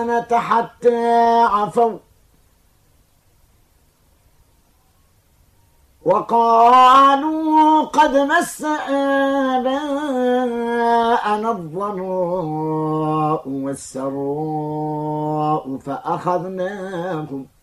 حتى عفوا وقالوا قد مس آباءنا الضراء والسراء فأخذناهم